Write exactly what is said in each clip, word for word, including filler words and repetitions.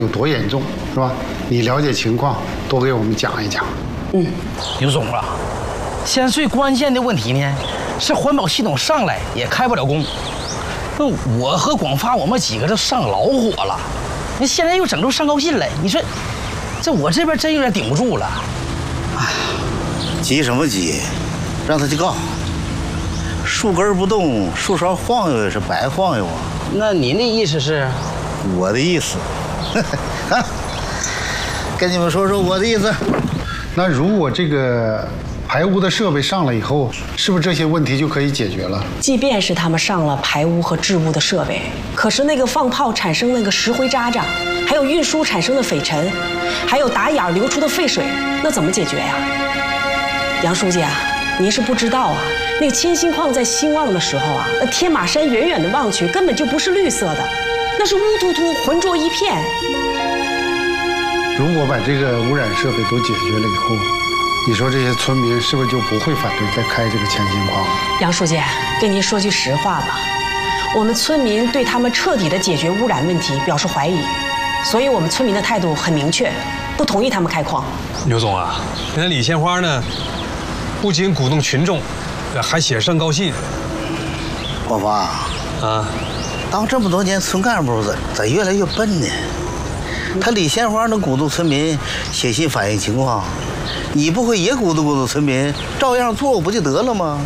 有多严重，是吧？你了解情况，多给我们讲一讲。 嗯，刘总啊，现在最关键的问题呢，是环保系统上来也开不了工。那我和广发我们几个都上老火了，那现在又整出上高信来，你说，这我这边真有点顶不住了。哎， 急什么急？让他去告。树根不动，树梢晃悠也是白晃悠啊。 那您的意思是？ 我的意思，啊，跟你们说说我的意思。 那如果这个排污的设备上了以后，是不是这些问题就可以解决了？ 即便是他们上了排污和治污的设备，可是那个放炮产生那个石灰渣渣，还有运输产生的粉尘，还有打眼流出的废水，那怎么解决呀？杨书记啊，您是不知道啊，那个千辛矿在兴旺的时候啊，那天马山远远的望去根本就不是绿色的，那是乌突突、浑浊一片。 如果把这个污染设备都解决了以后，你说这些村民是不是就不会反对再开这个千辛矿？ 杨书记，跟您说句实话吧，我们村民对他们彻底的解决污染问题表示怀疑，所以我们村民的态度很明确，不同意他们开矿。 刘总啊，现在李鲜花呢，不仅鼓动群众，还写上高信。 广发啊，当这么多年村干部，咋咋越来越笨呢？他李鲜花能鼓动村民写信反映情况，你不会也鼓动鼓动村民，照样做不就得了吗？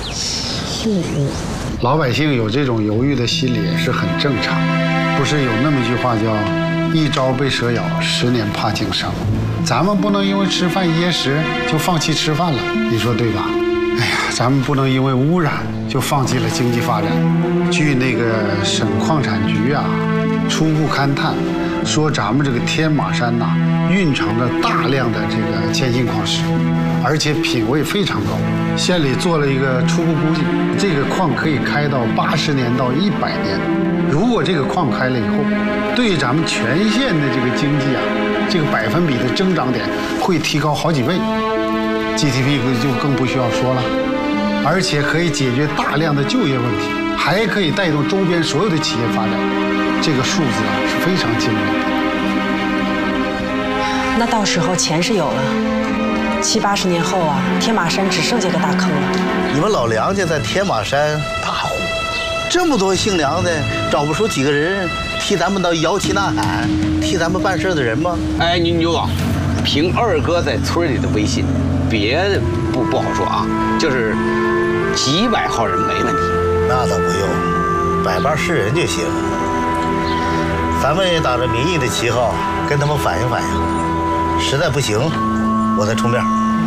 老百姓有这种犹豫的心理也是很正常，不是有那么一句话叫“一朝被蛇咬，十年怕井绳”。咱们不能因为吃饭噎食就放弃吃饭了，你说对吧？哎呀，咱们不能因为污染就放弃了经济发展。据那个省矿产局啊初步勘探，说咱们这个天马山呐、啊，蕴藏着大量的这个千辛矿石，而且品位非常高。县里做了一个初步估计，这个矿可以开到八十年到一百年。如果这个矿开了以后，对咱们全县的这个经济啊，这个百分比的增长点会提高好几倍 ，G D P 就更不需要说了，而且可以解决大量的就业问题，还可以带动周边所有的企业发展。这个数字啊是非常惊人的。 那到时候钱是有了，七八十年后啊，天马山只剩下个大坑了。 你们老梁家在天马山大户，这么多姓梁的，找不出几个人替咱们到摇旗呐喊、替咱们办事的人吗？ 哎，牛牛总，凭二哥在村里的威信，别不不好说啊，就是几百号人没问题。 那倒不用，百八是人就行。咱们也打着民意的旗号跟他们反映反映，实在不行，我再出面。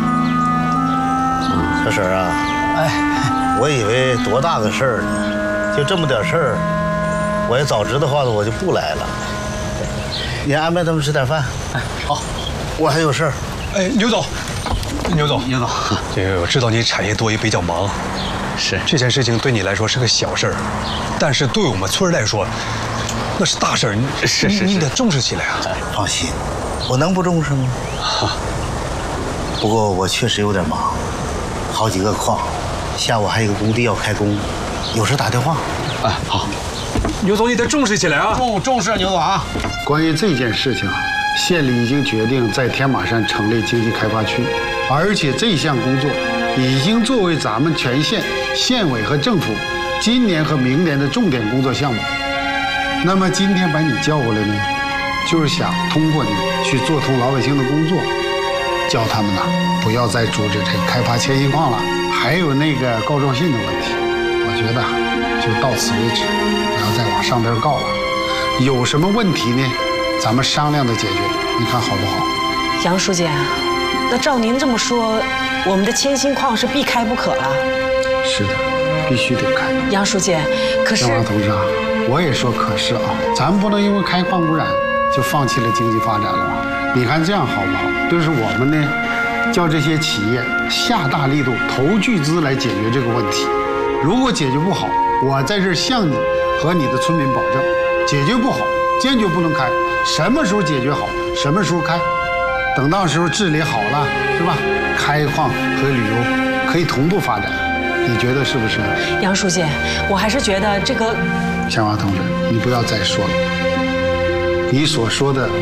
小婶啊，哎，我以为多大个事儿呢，就这么点事儿，我要早知道的话，我就不来了。你安排他们吃点饭。 哎，好， 我还有事儿。 哎，牛总，牛总， 牛总， 这个我知道你产业多也比较忙， 是这件事情对你来说是个小事儿，但是对我们村来说，那是大事儿， 是是是， 你得重视起来啊！ 放心，我能不重视吗？不过我确实有点忙，好几个矿，下午还有个工地要开工，有事打电话。 哎，好， 牛总你得重视起来啊！ 重重视牛总啊！ 关于这件事情啊，县里已经决定在天马山成立经济开发区，而且这项工作已经作为咱们全县县委和政府今年和明年的重点工作项目。那么今天把你叫过来呢，就是想通过你去做通老百姓的工作，叫他们呐不要再组织这个开发千辛矿了，还有那个告状信的问题，我觉得就到此为止，不要再往上边告了。有什么问题呢，咱们商量着解决，你看好不好？ 杨书记，那照您这么说，我们的千辛矿是必开不可了。 是的，必须得开。 杨书记，可是江华同志啊，我也说可是啊，咱们不能因为开矿污染就放弃了经济发展了吧？你看这样好不好？就是我们呢，叫这些企业下大力度投巨资来解决这个问题。如果解决不好，我在这儿向你和你的村民保证，解决不好坚决不能开。什么时候解决好，什么时候开。等到时候治理好了，是吧？开矿和旅游可以同步发展，你觉得是不是？ 杨书记，我还是觉得这个。 向华同志，你不要再说了。 你所说的